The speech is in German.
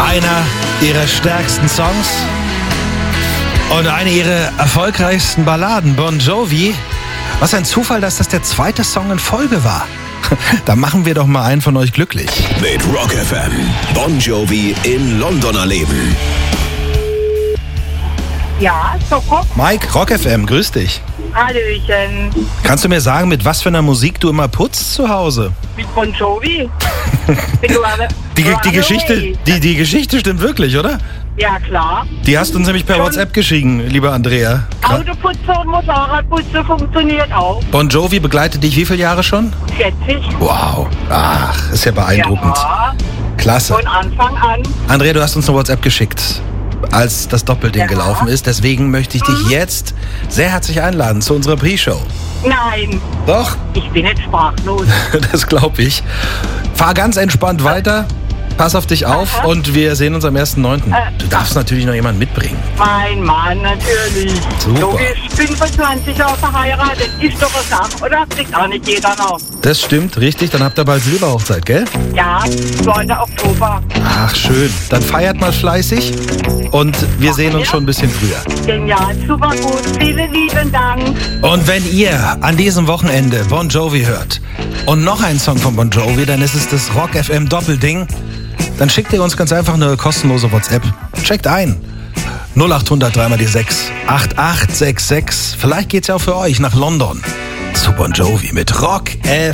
Einer ihrer stärksten Songs und eine ihrer erfolgreichsten Balladen, Bon Jovi. Was ein Zufall, dass das der zweite Song in Folge war. Da machen wir doch mal einen von euch glücklich. Mit Rock FM. Bon Jovi in London erleben. Ja, Soko. Mike, Rock FM, grüß dich. Hallöchen. Kannst du mir sagen, mit was für einer Musik du immer putzt zu Hause? Mit Bon Jovi. Die Geschichte stimmt wirklich, oder? Ja, klar. Die hast du uns nämlich per WhatsApp geschrieben, liebe Andrea. Autoputze und Motorradputze funktioniert auch. Bon Jovi begleitet dich wie viele Jahre schon? 40. Wow, ach, ist ja beeindruckend. Ja, Klasse. von Anfang an. Andrea, du hast uns eine WhatsApp geschickt, als das Doppelding gelaufen ist. Deswegen möchte ich dich jetzt sehr herzlich einladen zu unserer Pre-Show. Nein, Doch, ich bin jetzt sprachlos. das glaube ich. Fahr ganz entspannt weiter. Pass auf dich auf und wir sehen uns am 1.9. Du darfst natürlich noch jemanden mitbringen. Mein Mann, natürlich. Super. Logisch, 25 Jahre verheiratet, ist doch eine Sache, oder? Kriegt auch nicht jeder noch. Das stimmt, richtig. Dann habt ihr bald Silberhochzeit, gell? Ja, 2. Oktober. Ach, schön. Dann feiert mal fleißig und wir sehen uns schon ein bisschen früher. Genial, super gut. Vielen lieben Dank. Und wenn ihr an diesem Wochenende Bon Jovi hört und noch einen Song von Bon Jovi, dann ist es das Rock FM Doppelding. Dann schickt ihr uns ganz einfach eine kostenlose WhatsApp. Checkt ein. 0800 3 mal die 6 8866. Vielleicht geht's ja auch für euch nach London. Zu Bon Jovi mit Rock FM.